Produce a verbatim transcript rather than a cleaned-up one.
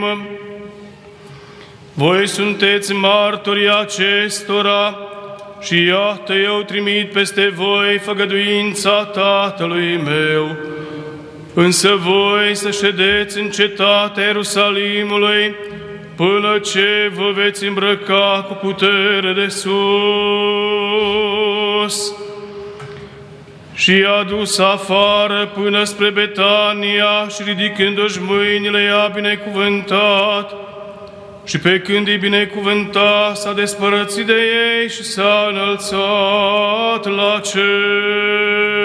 Voi sunteți martorii acestora și iată eu trimit peste voi făgăduința Tatălui meu. Însă voi să ședeți în cetatea Ierusalimului până ce vă veți îmbrăca cu putere de sus. Și a dus afară până spre Betania și ridicându-și mâinile i-a binecuvântat. Și pe când îi binecuvânta, s-a despărățit de ei și s-a înălțat la cer.